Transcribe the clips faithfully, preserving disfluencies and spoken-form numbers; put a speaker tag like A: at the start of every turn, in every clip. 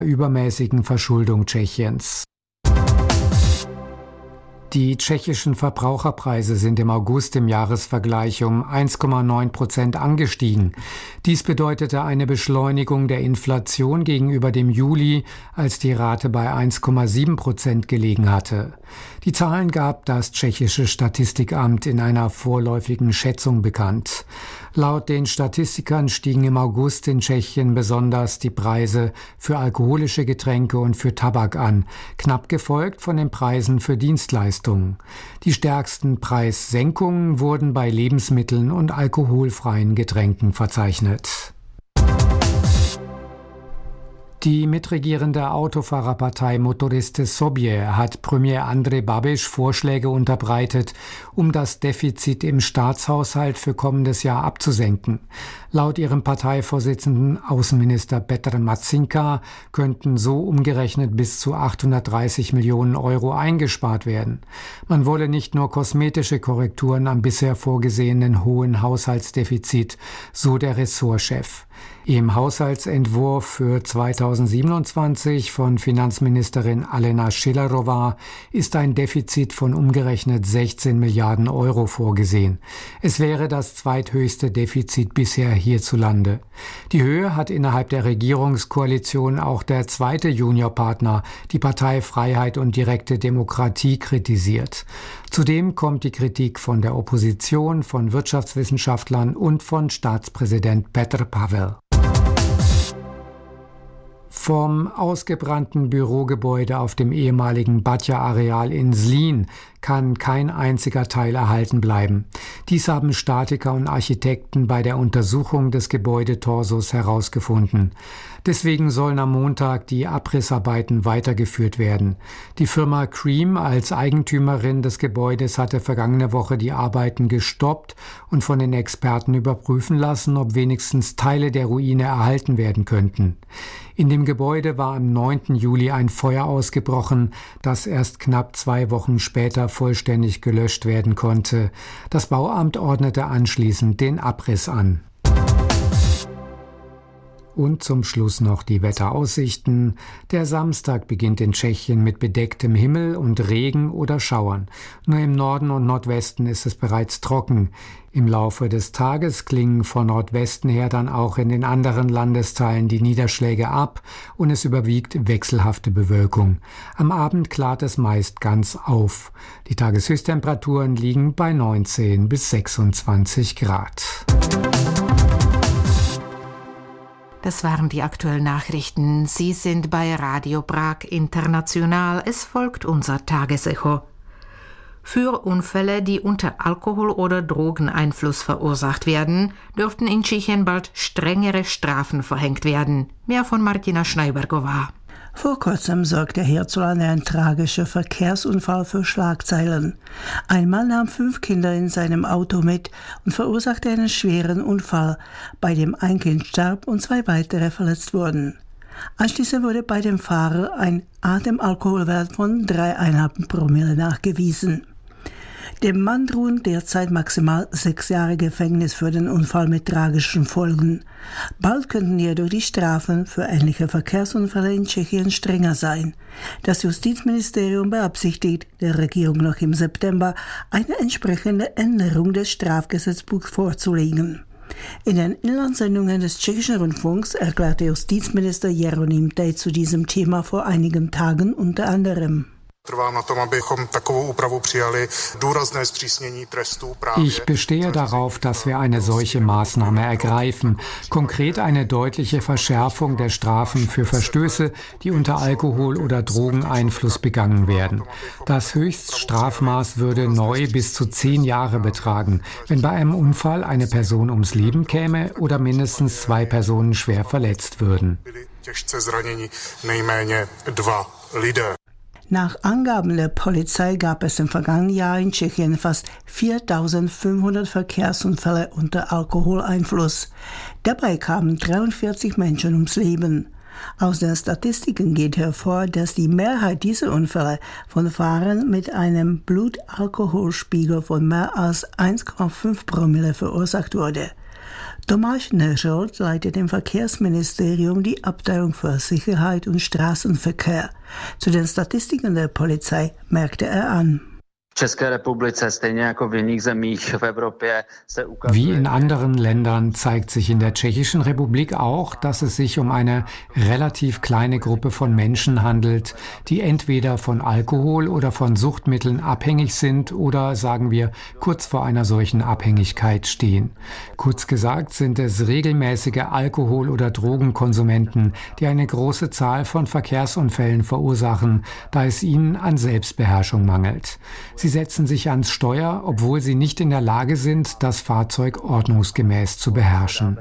A: übermäßigen Verschuldung Tschechiens. Die tschechischen Verbraucherpreise sind im August im Jahresvergleich um eins Komma neun Prozent angestiegen. Dies bedeutete eine Beschleunigung der Inflation gegenüber dem Juli, als die Rate bei eins Komma sieben Prozent gelegen hatte. Die Zahlen gab das tschechische Statistikamt in einer vorläufigen Schätzung bekannt. Laut den Statistikern stiegen im August in Tschechien besonders die Preise für alkoholische Getränke und für Tabak an, knapp gefolgt von den Preisen für Dienstleistungen. Die stärksten Preissenkungen wurden bei Lebensmitteln und alkoholfreien Getränken verzeichnet. Die mitregierende Autofahrerpartei Motoriste Sobě hat Premier Andrej Babiš Vorschläge unterbreitet, um das Defizit im Staatshaushalt für kommendes Jahr abzusenken. Laut ihrem Parteivorsitzenden Außenminister Petr Matsinka könnten so umgerechnet bis zu achthundertdreißig Millionen Euro eingespart werden. Man wolle nicht nur kosmetische Korrekturen am bisher vorgesehenen hohen Haushaltsdefizit, so der Ressortchef. Im Haushaltsentwurf für zweitausendsiebenundzwanzig von Finanzministerin Alena Schillerova ist ein Defizit von umgerechnet sechzehn Milliarden Euro vorgesehen. Es wäre das zweithöchste Defizit bisher hierzulande. Die Höhe hat innerhalb der Regierungskoalition auch der zweite Juniorpartner, die Partei Freiheit und direkte Demokratie, kritisiert. Zudem kommt die Kritik von der Opposition, von Wirtschaftswissenschaftlern und von Staatspräsident Petr Pavel. Vom ausgebrannten Bürogebäude auf dem ehemaligen Batja-Areal in Zlín kann kein einziger Teil erhalten bleiben. Dies haben Statiker und Architekten bei der Untersuchung des Gebäudetorsos herausgefunden. Deswegen sollen am Montag die Abrissarbeiten weitergeführt werden. Die Firma Cream als Eigentümerin des Gebäudes hatte vergangene Woche die Arbeiten gestoppt und von den Experten überprüfen lassen, ob wenigstens Teile der Ruine erhalten werden könnten. In dem Gebäude war am neunten Juli ein Feuer ausgebrochen, das erst knapp zwei Wochen später vollständig gelöscht werden konnte. Das Bauamt ordnete anschließend den Abriss an. Und zum Schluss noch die Wetteraussichten. Der Samstag beginnt in Tschechien mit bedecktem Himmel und Regen oder Schauern. Nur im Norden und Nordwesten ist es bereits trocken. Im Laufe des Tages klingen von Nordwesten her dann auch in den anderen Landesteilen die Niederschläge ab und es überwiegt wechselhafte Bewölkung. Am Abend klart es meist ganz auf. Die Tageshöchsttemperaturen liegen bei neunzehn bis sechsundzwanzig Grad.
B: Das waren die aktuellen Nachrichten. Sie sind bei Radio Prag International. Es folgt unser Tagesecho. Für Unfälle, die unter Alkohol- oder Drogeneinfluss verursacht werden, dürften in Tschechien bald strengere Strafen verhängt werden. Mehr von Martina Schneibergová.
C: Vor kurzem sorgte hierzulande ein tragischer Verkehrsunfall für Schlagzeilen. Ein Mann nahm fünf Kinder in seinem Auto mit und verursachte einen schweren Unfall, bei dem ein Kind starb und zwei weitere verletzt wurden. Anschließend wurde bei dem Fahrer ein Atemalkoholwert von drei Komma fünf Promille nachgewiesen. Dem Mann drohen derzeit maximal sechs Jahre Gefängnis für den Unfall mit tragischen Folgen. Bald könnten jedoch die Strafen für ähnliche Verkehrsunfälle in Tschechien strenger sein. Das Justizministerium beabsichtigt, der Regierung noch im September eine entsprechende Änderung des Strafgesetzbuchs vorzulegen. In den Inlandssendungen des tschechischen Rundfunks erklärte Justizminister Jeroným Tejc zu diesem Thema vor einigen Tagen unter anderem:
A: Ich bestehe darauf, dass wir eine solche Maßnahme ergreifen, konkret eine deutliche Verschärfung der Strafen für Verstöße, die unter Alkohol- oder Drogeneinfluss begangen werden. Das Höchststrafmaß würde neu bis zu zehn Jahre betragen, wenn bei einem Unfall eine Person ums Leben käme oder mindestens zwei Personen schwer verletzt würden.
C: Nach Angaben der Polizei gab es im vergangenen Jahr in Tschechien fast viertausendfünfhundert Verkehrsunfälle unter Alkoholeinfluss. Dabei kamen dreiundvierzig Menschen ums Leben. Aus den Statistiken geht hervor, dass die Mehrheit dieser Unfälle von Fahrern mit einem Blutalkoholspiegel von mehr als eins Komma fünf Promille verursacht wurde. Tomáš Neřold leitet im Verkehrsministerium die Abteilung für Sicherheit und Straßenverkehr. Zu den Statistiken der Polizei merkte er an.
A: Wie in anderen Ländern zeigt sich in der Tschechischen Republik auch, dass es sich um eine relativ kleine Gruppe von Menschen handelt, die entweder von Alkohol oder von Suchtmitteln abhängig sind oder, sagen wir, kurz vor einer solchen Abhängigkeit stehen. Kurz gesagt sind es regelmäßige Alkohol- oder Drogenkonsumenten, die eine große Zahl von Verkehrsunfällen verursachen, da es ihnen an Selbstbeherrschung mangelt. Sie setzen sich ans Steuer, obwohl sie nicht in der Lage sind, das Fahrzeug ordnungsgemäß zu beherrschen.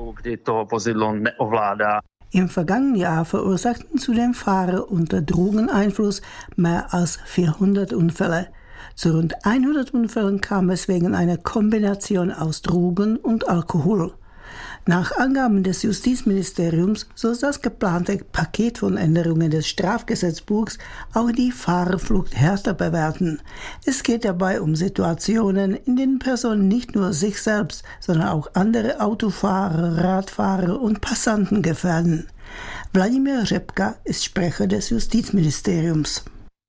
C: Im vergangenen Jahr verursachten zudem Fahrer unter Drogeneinfluss mehr als vierhundert Unfälle. Zu rund hundert Unfällen kam es wegen einer Kombination aus Drogen und Alkohol. Nach Angaben des Justizministeriums soll das geplante Paket von Änderungen des Strafgesetzbuchs auch die Fahrerflucht härter bewerten. Es geht dabei um Situationen, in denen Personen nicht nur sich selbst, sondern auch andere Autofahrer, Radfahrer und Passanten gefährden. Wladimír Řepka ist Sprecher des Justizministeriums.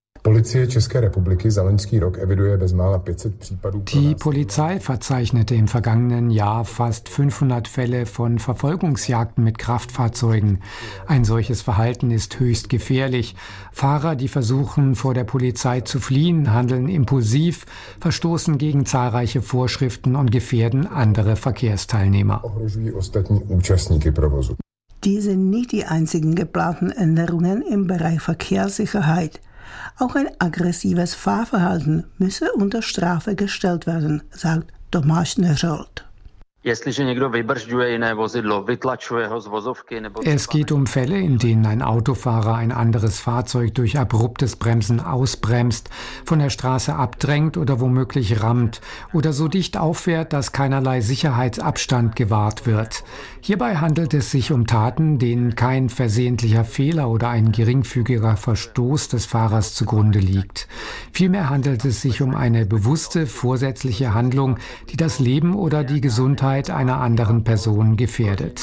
A: Die Polizei verzeichnete im vergangenen Jahr fast fünfhundert Fälle von Verfolgungsjagden mit Kraftfahrzeugen. Ein solches Verhalten ist höchst gefährlich. Fahrer, die versuchen, vor der Polizei zu fliehen, handeln impulsiv, verstoßen gegen zahlreiche Vorschriften und gefährden andere Verkehrsteilnehmer.
C: Dies sind nicht die einzigen geplanten Änderungen im Bereich Verkehrssicherheit. Auch ein aggressives Fahrverhalten müsse unter Strafe gestellt werden, sagt Tomáš Neřold.
A: Es geht um Fälle, in denen ein Autofahrer ein anderes Fahrzeug durch abruptes Bremsen ausbremst, von der Straße abdrängt oder womöglich rammt oder so dicht auffährt, dass keinerlei Sicherheitsabstand gewahrt wird. Hierbei handelt es sich um Taten, denen kein versehentlicher Fehler oder ein geringfügiger Verstoß des Fahrers zugrunde liegt. Vielmehr handelt es sich um eine bewusste, vorsätzliche Handlung, die das Leben oder die Gesundheit einer anderen Person gefährdet.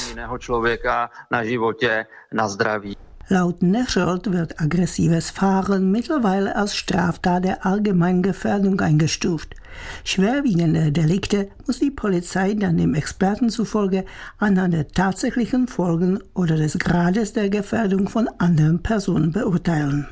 C: Laut Neřold wird aggressives Fahren mittlerweile als Straftat der allgemeinen Gefährdung eingestuft. Schwerwiegende Delikte muss die Polizei dann dem Experten zufolge anhand der tatsächlichen Folgen oder des Grades der Gefährdung von anderen Personen beurteilen.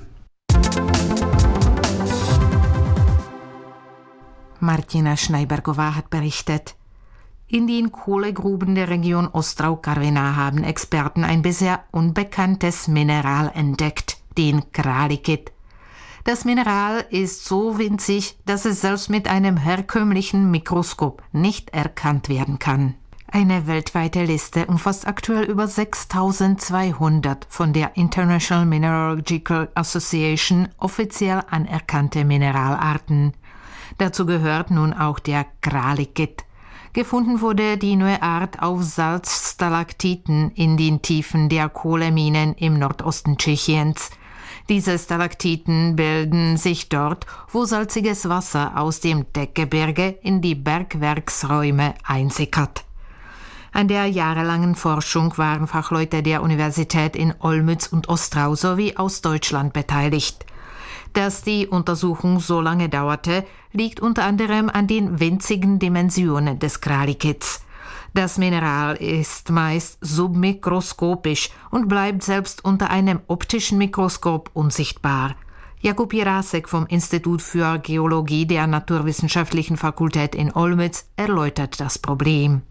B: Martina Schneibergová hat berichtet. In den Kohlegruben der Region Ostrau-Karviná haben Experten ein bisher unbekanntes Mineral entdeckt, den Kralikit. Das Mineral ist so winzig, dass es selbst mit einem herkömmlichen Mikroskop nicht erkannt werden kann. Eine weltweite Liste umfasst aktuell über sechstausendzweihundert von der International Mineralogical Association offiziell anerkannte Mineralarten. Dazu gehört nun auch der Kralikit. Gefunden wurde die neue Art auf Salzstalaktiten in den Tiefen der Kohleminen im Nordosten Tschechiens. Diese Stalaktiten bilden sich dort, wo salziges Wasser aus dem Deckgebirge in die Bergwerksräume einsickert. An der jahrelangen Forschung waren Fachleute der Universität in Olmütz und Ostrau sowie aus Deutschland beteiligt. Dass die Untersuchung so lange dauerte, liegt unter anderem an den winzigen Dimensionen des Kralikits. Das Mineral ist meist submikroskopisch und bleibt selbst unter einem optischen Mikroskop unsichtbar. Jakub Jirásek vom Institut für Geologie der Naturwissenschaftlichen Fakultät in Olmütz erläutert das Problem.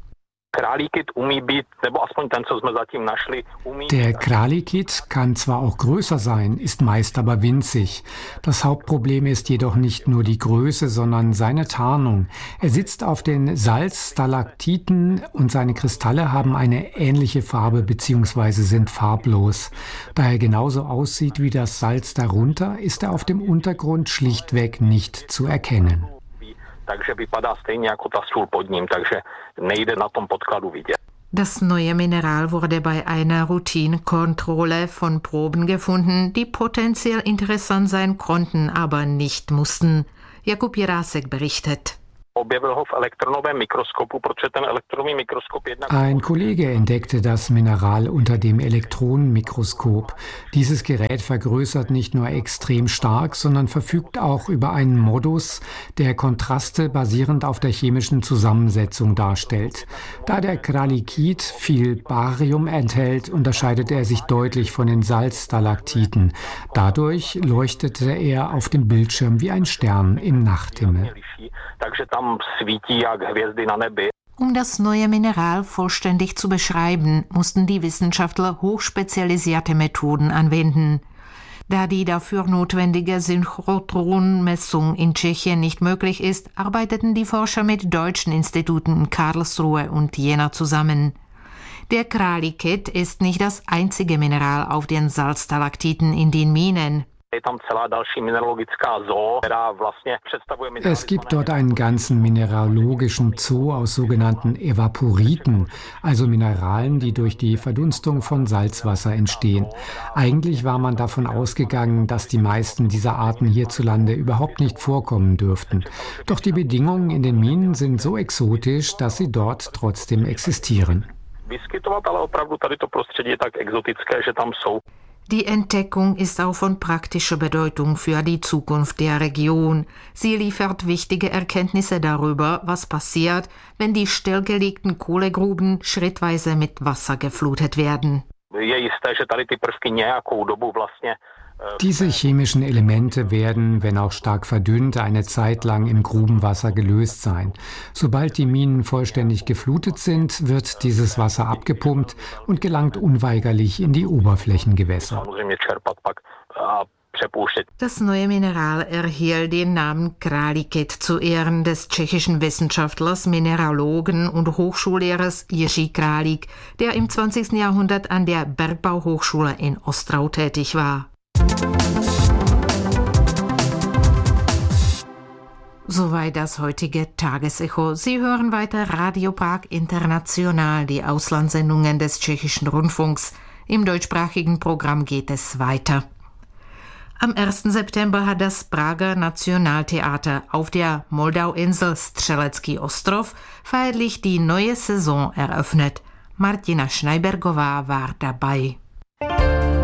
A: Der Kralikit kann zwar auch größer sein, ist meist aber winzig. Das Hauptproblem ist jedoch nicht nur die Größe, sondern seine Tarnung. Er sitzt auf den Salzstalaktiten und seine Kristalle haben eine ähnliche Farbe bzw. sind farblos. Da er genauso aussieht wie das Salz darunter, ist er auf dem Untergrund schlichtweg nicht zu erkennen.
B: Das neue Mineral wurde bei einer Routinekontrolle von Proben gefunden, die potenziell interessant sein konnten, aber nicht mussten. Jakub Jirásek berichtet.
A: Ein Kollege entdeckte das Mineral unter dem Elektronenmikroskop. Dieses Gerät vergrößert nicht nur extrem stark, sondern verfügt auch über einen Modus, der Kontraste basierend auf der chemischen Zusammensetzung darstellt. Da der Kralikit viel Barium enthält, unterscheidet er sich deutlich von den Salzstalaktiten. Dadurch leuchtete er auf dem Bildschirm wie ein Stern im Nachthimmel.
B: Um das neue Mineral vollständig zu beschreiben, mussten die Wissenschaftler hochspezialisierte Methoden anwenden. Da die dafür notwendige Synchrotronmessung in Tschechien nicht möglich ist, arbeiteten die Forscher mit deutschen Instituten in Karlsruhe und Jena zusammen. Der Kralikit ist nicht das einzige Mineral auf den Salzstalaktiten in den Minen.
A: Es gibt dort einen ganzen mineralogischen Zoo aus sogenannten Evaporiten, also Mineralen, die durch die Verdunstung von Salzwasser entstehen. Eigentlich war man davon ausgegangen, dass die meisten dieser Arten hierzulande überhaupt nicht vorkommen dürften. Doch die Bedingungen in den Minen sind so exotisch, dass sie dort trotzdem existieren.
B: Die Entdeckung ist auch von praktischer Bedeutung für die Zukunft der Region. Sie liefert wichtige Erkenntnisse darüber, was passiert, wenn die stillgelegten Kohlegruben schrittweise mit Wasser geflutet werden.
A: Diese chemischen Elemente werden, wenn auch stark verdünnt, eine Zeit lang im Grubenwasser gelöst sein. Sobald die Minen vollständig geflutet sind, wird dieses Wasser abgepumpt und gelangt unweigerlich in die Oberflächengewässer.
B: Das neue Mineral erhielt den Namen Kralikit zu Ehren des tschechischen Wissenschaftlers, Mineralogen und Hochschullehrers Jiří Králík, der im zwanzigsten Jahrhundert an der Bergbauhochschule in Ostrau tätig war. Soweit das heutige Tagesecho. Sie hören weiter Radio Prag International, die Auslandssendungen des tschechischen Rundfunks. Im deutschsprachigen Programm geht es weiter. Am ersten September hat das Prager Nationaltheater auf der Moldauinsel Střelecký ostrov feierlich die neue Saison eröffnet. Martina Schneibergová war dabei.